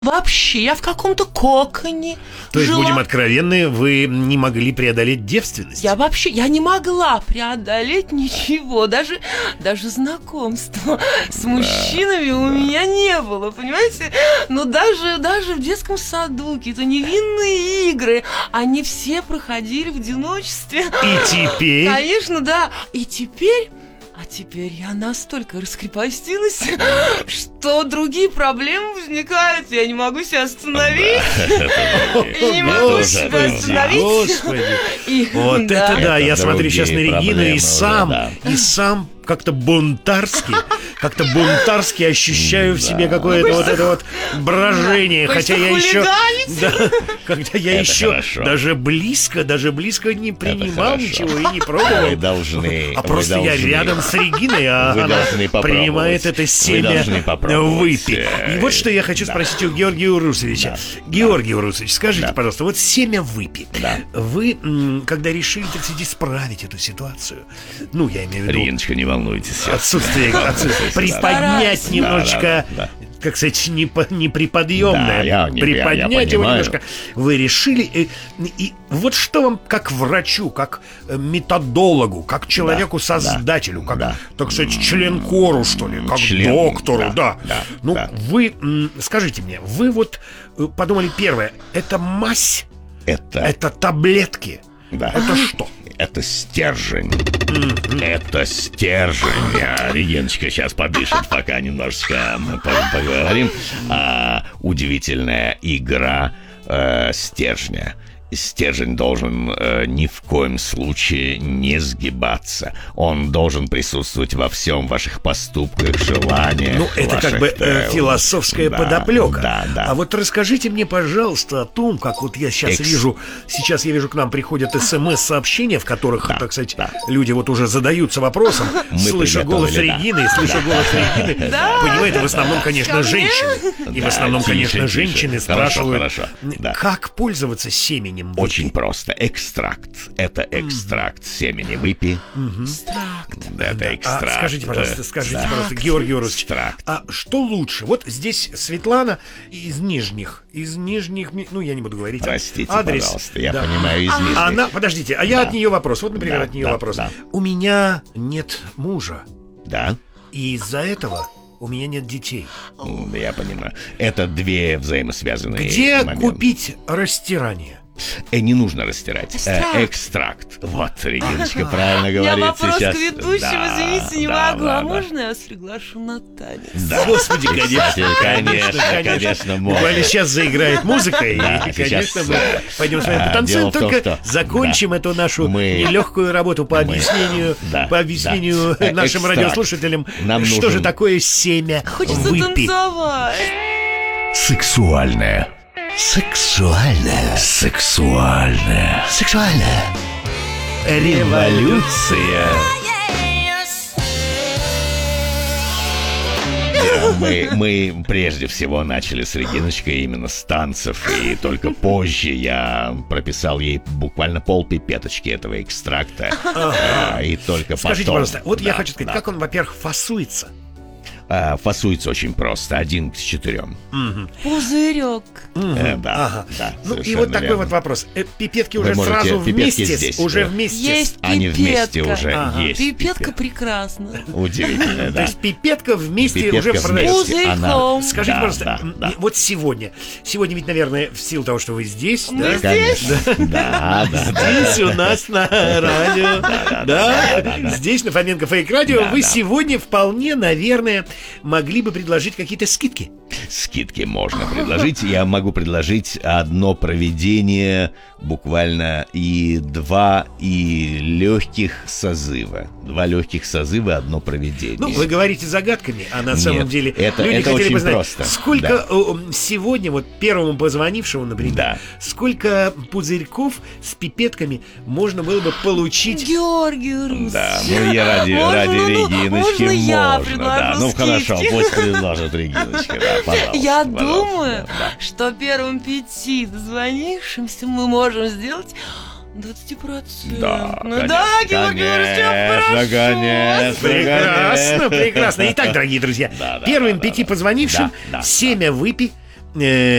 Вообще, я в каком-то коконе То есть, жила. будем откровенны, вы не могли преодолеть девственность? Я не могла преодолеть ничего, даже знакомства с мужчинами у меня не было, понимаете? Но даже в детском саду какие-то невинные игры, они все проходили в одиночестве. И теперь? Конечно, да. А теперь я настолько раскрепостилась, что другие проблемы возникают. Я не могу себя остановить. Не могу себя остановить. Господи. Вот это да, я смотрю сейчас на Регину и сам как-то бунтарски ощущаю в себе какое-то вот это вот брожение, хотя я еще даже близко не принимал ничего и не пробовал. А просто я рядом с Региной, а она принимает это семя выпить. И вот что я хочу спросить у Георгия Урусовича. Георгий Урусович, скажите, пожалуйста, вот семя выпить. Вы, когда решили, так сказать, исправить эту ситуацию, ну, я имею в виду... Региночка, не волнуйтесь. Отсутствие приподнять немножечко, как сказать, неприподъемное. Приподнять его немножко. Вы решили. И вот что вам, как врачу, как методологу, как человеку-создателю, как, так сказать, членкору, что ли, как доктору, вы, скажите мне, вы вот подумали, первое, это мазь, это таблетки, это что? Это стержень. Это стержень. Региночка сейчас подышит, пока немножечко поговорим. Удивительная игра стержня. Стержень должен ни в коем случае не сгибаться. Он должен присутствовать во всем, ваших поступках, желаниях. Ну, это как бы философская подоплека. А вот расскажите мне, пожалуйста, о том, как вот я сейчас вижу к нам приходят СМС-сообщения, в которых, так сказать, люди вот уже задаются вопросом, слыша голос Регины, понимаете, в основном, конечно, женщины. И в основном, конечно, женщины спрашивают, как пользоваться семенем. Очень просто. Экстракт. Это экстракт семени выпи. Это экстракт. Скажите, пожалуйста, Георгий Урусович, а что лучше? Вот здесь Светлана из Нижних, ну, я не буду говорить простите, адрес. Пожалуйста, я понимаю, из Нижних. Подождите, а я от нее вопрос. Вот, например, от нее вопрос. У меня нет мужа. Да. И из-за этого у меня нет детей. Я понимаю. Это две взаимосвязанные Где моменты. Купить растирание? Не нужно растирать. Экстракт. Вот, Региночка правильно говорит. Я вопрос сейчас. к ведущему, извините, не могу. Можно я вас приглашу на танец? Да. Господи, конечно, можно. Буквально сейчас заиграет музыка, и, конечно, мы пойдем с вами потанцуем. Только закончим эту нашу нелегкую работу по объяснению нашим радиослушателям, что же такое семя выпи. Хочется танцевать. Сексуальное. Революция. Мы прежде всего начали с Региночкой именно с танцев, и только позже я прописал ей буквально полпипеточки этого экстракта. И только потом... Скажите, пожалуйста, вот я хочу сказать, как он, во-первых, фасуется? Фасуется очень просто, 1 к 4. Пузырек. Да. Ну и вот такой вот вопрос. Пипетки уже сразу вместе? Уже вместе? Есть они вместе уже есть. Пипетка прекрасна. Удивительно, да. То есть пипетка вместе уже продается. Скажите, пожалуйста, вот сегодня ведь, наверное, в силу того, что вы здесь, да? Конечно. Да. Здесь у нас на радио, да, здесь на Фоменко Фейк Радио вы сегодня вполне, наверное, могли бы предложить какие-то скидки. Скидки можно предложить. Я могу предложить одно проведение буквально и 2 легких созыва. 2 легких созыва, одно проведение. Ну, вы говорите загадками, а на самом деле люди хотели бы знать, сколько сегодня, вот первому позвонившему, например, сколько пузырьков с пипетками можно было бы получить. Георгий Урусович. Да, я ради Региночки можно. Да, ну хорошо, пусть предложит Региночка, пожалуйста. Я думаю, что первым 5 дозвонившимся мы можем сделать 20%. Да, конечно. Прекрасно. Итак, дорогие друзья, первым 5 позвонившим семя выпи э,